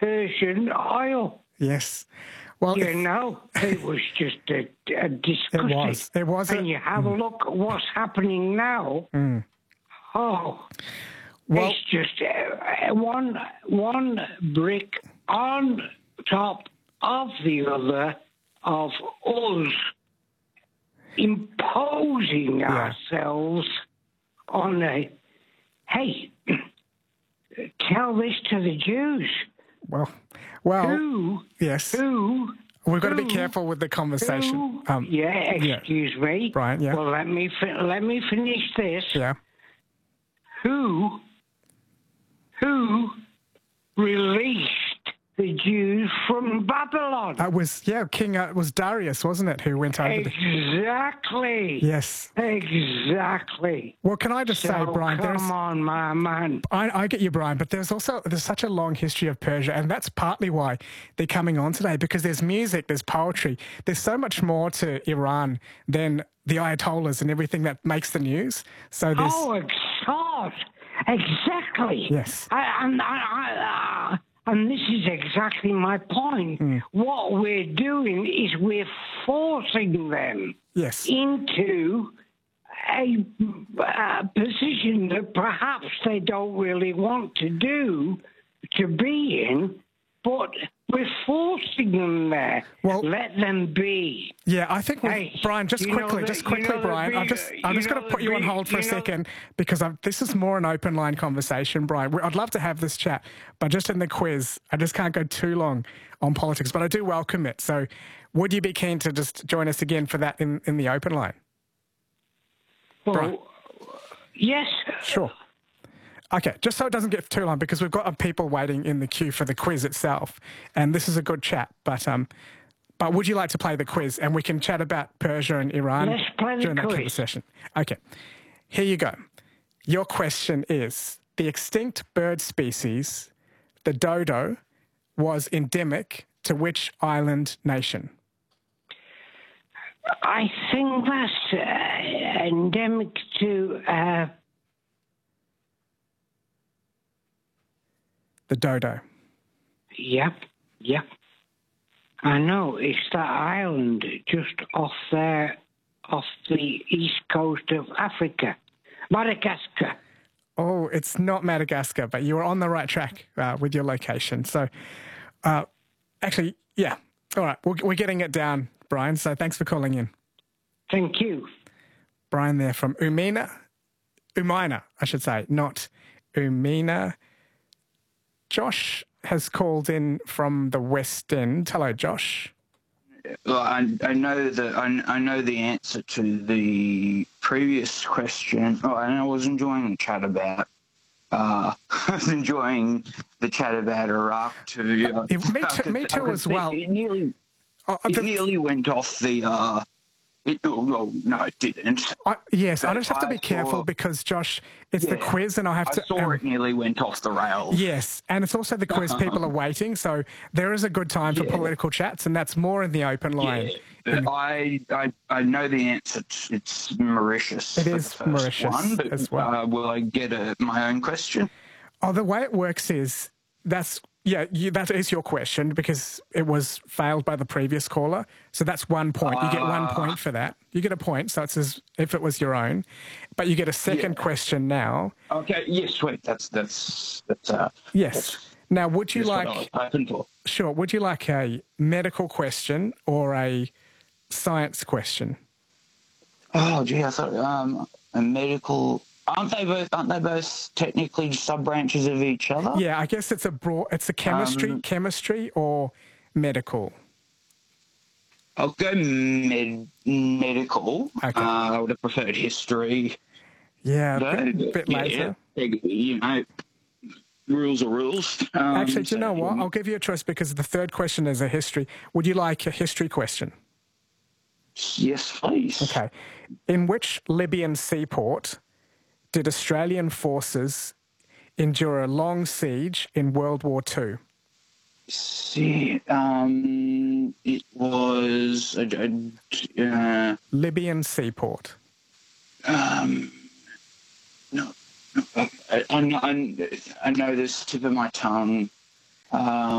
Persian oil. Yes. Well, It was just a disgusting. It was. And you have a look at what's happening now. Oh, well, it's just one brick on top of the other of us imposing ourselves on hey, tell this to the Jews. Well, yes. We've got to be careful with the conversation. Excuse me, Brian. Yeah. Well, let me finish this. Yeah. Who released the Jews from Babylon? It was King. It was Darius, wasn't it, who went over? Exactly. Yes. Exactly. Well, can I just say, Brian? Come on, my man. I get you, Brian, but there's such a long history of Persia, and that's partly why they're coming on today, because there's music, there's poetry, there's so much more to Iran than the Ayatollahs and everything that makes the news. So there's... Oh, God. Exactly. Yes. And this is exactly my point. What we're doing is we're forcing them into a position that perhaps they don't really want to be in, but we're forcing them there. Well, let them be. Yeah, I think, Brian, just quickly, Brian, I'm just going to put you on hold for a second, because this is more an open line conversation, Brian. I'd love to have this chat, but just in the quiz, I just can't go too long on politics, but I do welcome it. So would you be keen to just join us again for that in the open line? Well, Brian? Yes. Sure. Okay, just so it doesn't get too long, because we've got people waiting in the queue for the quiz itself, and this is a good chat. But would you like to play the quiz, and we can chat about Persia and Iran during that quiz session? Okay, here you go. Your question is: the extinct bird species, the dodo, was endemic to which island nation? I think that's endemic to... The dodo. Yep. I know, it's that island just off the east coast of Africa. Madagascar. Oh, it's not Madagascar, but you were on the right track with your location. So, actually, yeah. All right, we're getting it down, Brian, so thanks for calling in. Thank you. Brian there from Umaina, I should say, not Umina. Josh has called in from the West End. Hello, Josh. Well, I know the answer to the previous question. Oh, and I was enjoying the chat about. I was enjoying the chat about Iraq too. Me too as well. It nearly went off the. No, it didn't. Yes, I just have to be careful because, Josh, it's the quiz and I saw it nearly went off the rails. Yes, and it's also the quiz. People are waiting, so there is a good time for political chats, and that's more in the open line. Yeah. I know the answer. It's Mauritius. It is Mauritius as well. Will I get my own question? Oh, the way it works is that is your question because it was failed by the previous caller. So that's 1 point. You get 1 point for that. You get a point, so it's as if it was your own. But you get a second question now. Okay, yes, sweet. That's yes. Now, would you like... what I was hoping for. Sure. Would you like a medical question or a science question? Oh, gee, I thought a medical... Aren't they both technically sub-branches of each other? Yeah, I guess it's a chemistry or medical. I'll go medical. Okay. I would have preferred history. Yeah, a bit later. Rules are rules. Actually, do you know what? I'll give you a choice because the third question is a history. Would you like a history question? Yes, please. Okay. In which Libyan seaport did Australian forces endure a long siege in World War II? It was Libyan seaport. No, I know this tip of my tongue.